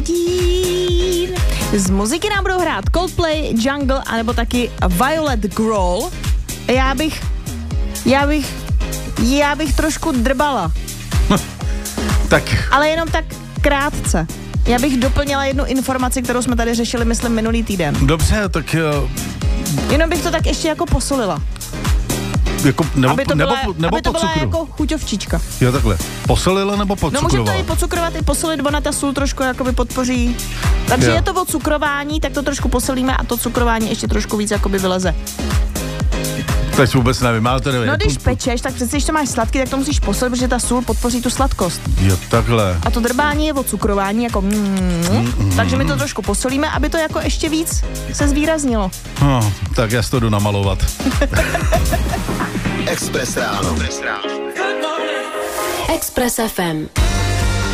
Z muziky nám budou hrát Coldplay, Jungle, anebo taky Violet Grohl. Já bych trošku drbala. Tak. Ale jenom tak krátce. Já bych doplnila jednu informaci, kterou jsme tady řešili, myslím, minulý týden. Dobře, tak... Jenom bych to tak ještě jako posolila. Jako, aby to byla cukru. jako chuťovčička. Jo, takhle. Posolila nebo No podcukrovala? můžeme to i pocukrovat, i posolit, ona ta sůl trošku jakoby podpoří. Takže je to o cukrování, tak to trošku posolíme a to cukrování ještě trošku víc jakoby vyleze. Teď vůbec nevím, ale to nevím. No když pečeš, tak přece, když to máš sladký, tak to musíš posolit, protože ta sůl podpoří tu sladkost. Jo, takhle. A to drbání je o cukrování, jako takže my to trošku posolíme, aby to jako ještě víc se zvýraznilo. No, tak já si to jdu namalovat. Express ráno. Express FM.